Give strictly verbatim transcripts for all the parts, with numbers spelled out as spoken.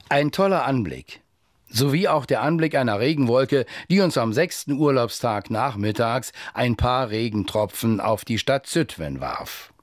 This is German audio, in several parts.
Ein toller Anblick. Sowie auch der Anblick einer Regenwolke, die uns am sechsten Urlaubstag nachmittags ein paar Regentropfen auf die Stadt Zütwen warf.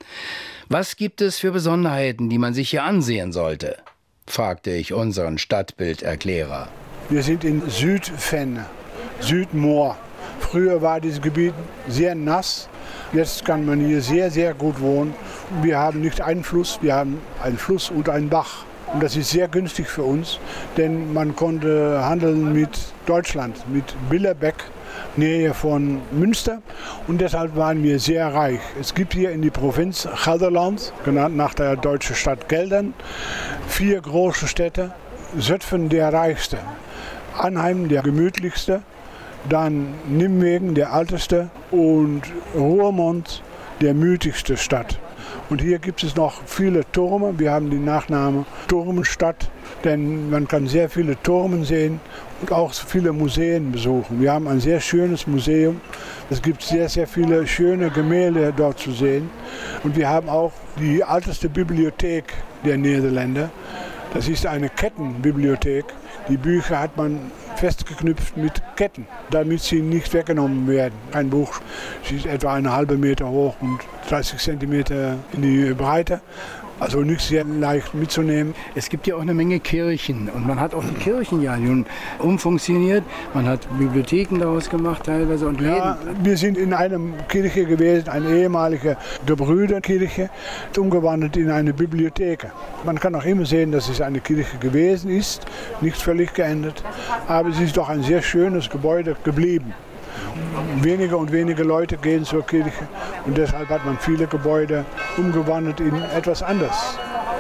Was gibt es für Besonderheiten, die man sich hier ansehen sollte? Fragte ich unseren Stadtbilderklärer. Wir sind in Südvenne, Südmoor. Früher war dieses Gebiet sehr nass. Jetzt kann man hier sehr, sehr gut wohnen. Wir haben nicht einen Fluss, wir haben einen Fluss und einen Bach. Und das ist sehr günstig für uns, denn man konnte handeln mit Deutschland, mit Billerbeck, Nähe von Münster. Und deshalb waren wir sehr reich. Es gibt hier in die Provinz Gelderland, genannt nach der deutschen Stadt Geldern, vier große Städte. Zutphen der reichste, Arnhem der gemütlichste, dann Nimwegen der älteste und Roermond der mutigste Stadt. Und hier gibt es noch viele Türme. Wir haben den Nachnamen Turmenstadt, denn man kann sehr viele Türme sehen und auch viele Museen besuchen. Wir haben ein sehr schönes Museum. Es gibt sehr, sehr viele schöne Gemälde dort zu sehen. Und wir haben auch die älteste Bibliothek der Niederländer. Das ist eine Kettenbibliothek. Die Bücher hat man festgeknüpft mit Ketten, damit sie nicht weggenommen werden. Ein Buch ist etwa eine halbe Meter hoch und dreißig Zentimeter in die Breite. Also nicht sehr leicht mitzunehmen. Es gibt ja auch eine Menge Kirchen und man hat auch die Kirchen ja nun umfunktioniert. Man hat Bibliotheken daraus gemacht teilweise und Läden. Ja, wir sind in einer Kirche gewesen, eine ehemalige Gebrüderkirche, umgewandelt in eine Bibliothek. Man kann auch immer sehen, dass es eine Kirche gewesen ist, nicht völlig geändert, aber es ist doch ein sehr schönes Gebäude geblieben. Weniger und weniger Leute gehen zur Kirche und deshalb hat man viele Gebäude umgewandelt in etwas anderes.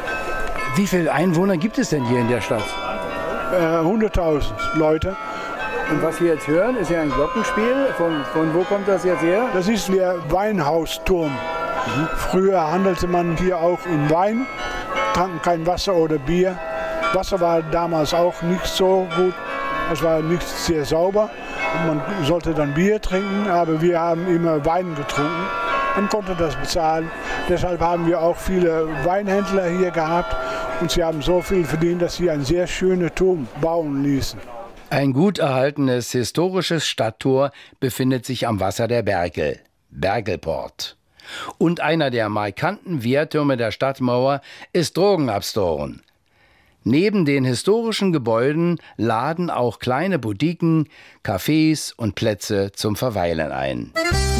Wie viele Einwohner gibt es denn hier in der Stadt? Äh, hunderttausend Leute. Und was wir jetzt hören, ist ja ein Glockenspiel. Von, von wo kommt das jetzt her? Das ist der Weinhausturm. Mhm. Früher handelte man hier auch in Wein, tranken kein Wasser oder Bier. Wasser war damals auch nicht so gut, es war nicht sehr sauber. Man sollte dann Bier trinken, aber wir haben immer Wein getrunken. Man konnte das bezahlen. Deshalb haben wir auch viele Weinhändler hier gehabt. Und sie haben so viel verdient, dass sie einen sehr schönen Turm bauen ließen. Ein gut erhaltenes historisches Stadttor befindet sich am Wasser der Berkel, Berkelpoort. Und einer der markanten Wehrtürme der Stadtmauer ist Drogenabstoren. Neben den historischen Gebäuden laden auch kleine Boutiquen, Cafés und Plätze zum Verweilen ein.